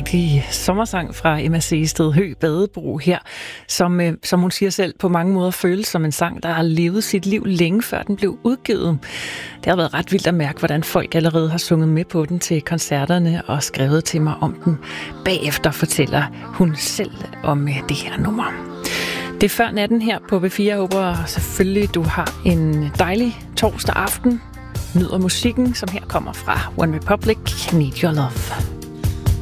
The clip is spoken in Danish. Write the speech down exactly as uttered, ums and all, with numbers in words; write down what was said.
dejlig sommersang fra Emma Sehested Høgh Badebro her, som, øh, som hun siger selv, på mange måder føles som en sang, der har levet sit liv længe før den blev udgivet. Det har været ret vildt at mærke, hvordan folk allerede har sunget med på den til koncerterne og skrevet til mig om den. Bagefter fortæller hun selv om øh, det her nummer. Det er før natten her på B fire. Jeg håber selvfølgelig, du har en dejlig torsdag aften. Nyder musikken, som her kommer fra One Republic, Need Your Love.